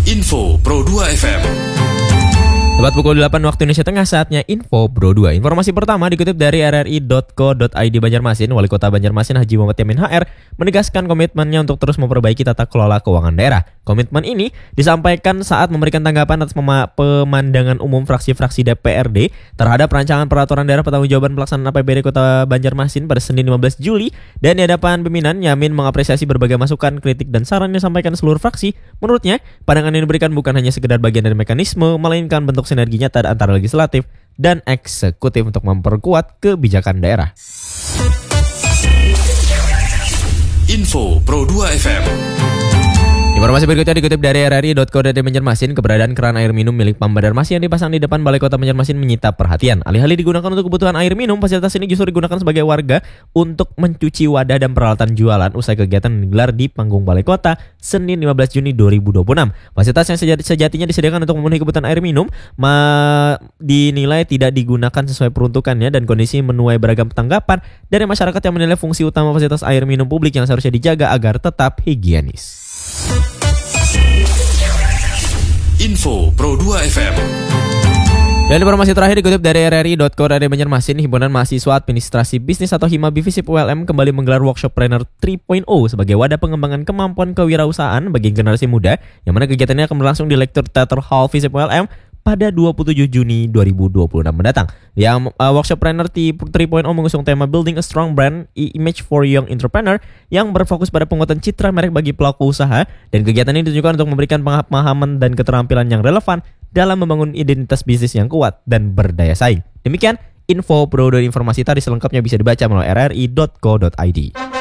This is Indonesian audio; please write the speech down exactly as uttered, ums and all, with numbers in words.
Info Pro dua F M. Tepat pukul delapan waktu Indonesia Tengah, saatnya Info Pro dua. Informasi pertama dikutip dari r r i dot co dot i d Banjarmasin. Wali Kota Banjarmasin Haji Muhammad Yamin H R menegaskan komitmennya untuk terus memperbaiki tata kelola keuangan daerah. Komitmen ini disampaikan saat memberikan tanggapan atas pemandangan umum fraksi-fraksi D P R D terhadap rancangan peraturan daerah pertanggungjawaban pelaksanaan A P B D Kota Banjarmasin pada Senin lima belas Juli. Dan di hadapan pimpinan, Yamin mengapresiasi berbagai masukan, kritik, dan saran yang disampaikan seluruh fraksi. Menurutnya, pandangan yang diberikan bukan hanya sekedar bagian dari mekanisme, melainkan bentuk sinergi nyata antara legislatif dan eksekutif untuk memperkuat kebijakan daerah. Info Pro dua F M. Informasi berikutnya dikutip dari r r i dot co dot i d Banjarmasin. Keberadaan keran air minum milik Pam Banjarmasin yang dipasang di depan Balai Kota Banjarmasin menyita perhatian. Alih-alih digunakan untuk kebutuhan air minum, fasilitas ini justru digunakan sebagai warga untuk mencuci wadah dan peralatan jualan usai kegiatan yang digelar di panggung Balai Kota Senin lima belas Juni dua ribu dua puluh enam. Fasilitas yang sejati, sejatinya disediakan untuk memenuhi kebutuhan air minum ma- dinilai tidak digunakan sesuai peruntukannya dan kondisi menuai beragam tanggapan dari masyarakat yang menilai fungsi utama fasilitas air minum publik yang seharusnya dijaga agar tetap higienis. Info Pro dua F M. Dan informasi terakhir dikutip dari r r i dot co dot i d Banjarmasin. Himpunan Mahasiswa Administrasi Bisnis atau HIMA Bivisip U L M kembali menggelar workshop Planner tiga titik nol sebagai wadah pengembangan kemampuan kewirausahaan bagi generasi muda, yang mana kegiatannya akan berlangsung di Lecture Theater Hall Visip U L M pada dua puluh tujuh Juni dua ribu dua puluh enam mendatang. Yang uh, workshop Planner tiga titik nol mengusung tema Building a Strong Brand Image for Young Entrepreneur yang berfokus pada penguatan citra merek bagi pelaku usaha, dan kegiatan ini ditujukan untuk memberikan pemahaman dan keterampilan yang relevan dalam membangun identitas bisnis yang kuat dan berdaya saing. Demikian Info Pro, dan informasi tadi selengkapnya bisa dibaca melalui r r i dot co dot i d.